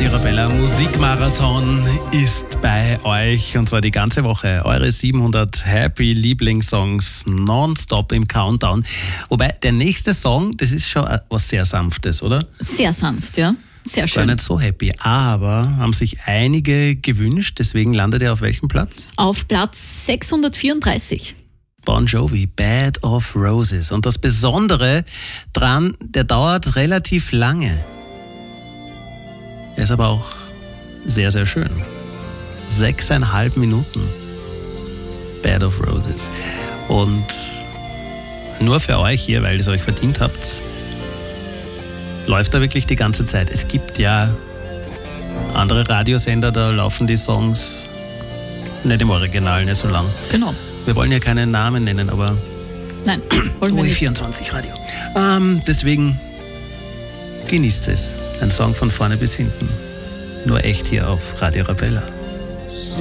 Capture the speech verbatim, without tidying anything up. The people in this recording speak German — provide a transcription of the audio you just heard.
Radio Arabella Musikmarathon ist bei euch und zwar die ganze Woche. Eure siebenhundert Happy Lieblingssongs nonstop im Countdown. Wobei der nächste Song, das ist schon was sehr Sanftes, oder? Sehr sanft, ja. Sehr schön. Gar nicht so happy, aber haben sich einige gewünscht, deswegen landet er auf welchem Platz? Auf Platz sechshundertvierunddreißig. Bon Jovi, Bed of Roses. Und das Besondere dran, der dauert relativ lange. Er ist aber auch sehr, sehr schön. Sechseinhalb Minuten. Bed of Roses. Und nur für euch hier, weil ihr es euch verdient habt, läuft er wirklich die ganze Zeit. Es gibt ja andere Radiosender, da laufen die Songs nicht im Original, nicht so lang. Genau. Wir wollen ja keine Namen nennen, aber Nein, wollen wir O E nicht. vierundzwanzig Radio. Ähm, deswegen genießt es. Ein Song von vorne bis hinten. Nur echt hier auf Radio Arabella. So